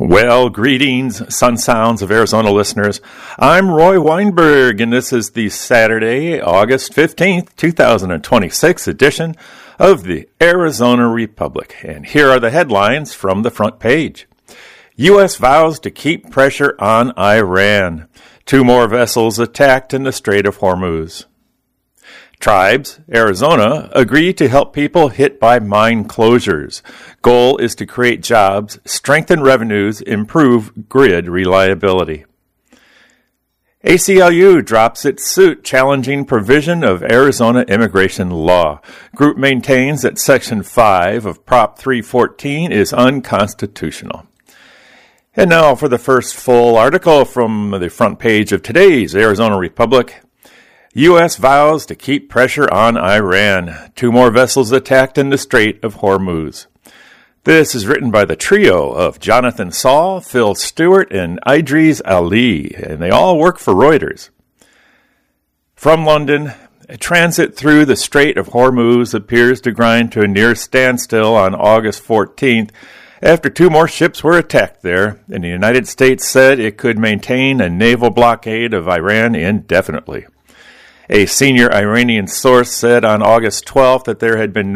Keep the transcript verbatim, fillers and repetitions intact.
Well, greetings, Sun Sounds of Arizona listeners. I'm Roy Weinberg, and this is the Saturday, August fifteenth, twenty twenty-six edition of the Arizona Republic. And here are the headlines from the front page. U S vows to keep pressure on Iran. Two more vessels attacked in the Strait of Hormuz. Tribes, Arizona, agree to help people hit by mine closures. Goal is to create jobs, strengthen revenues, improve grid reliability. A C L U drops its suit challenging provision of Arizona immigration law. Group maintains that Section five of Prop three fourteen is unconstitutional. And now for the first full article from the front page of today's Arizona Republic. U S vows to keep pressure on Iran. Two more vessels attacked in the Strait of Hormuz. This is written by the trio of Jonathan Saul, Phil Stewart, and Idris Ali, and they all work for Reuters. From London, transit through the Strait of Hormuz appears to grind to a near standstill on August fourteenth after two more ships were attacked there, and the United States said it could maintain a naval blockade of Iran indefinitely. A senior Iranian source said on August twelfth that there had been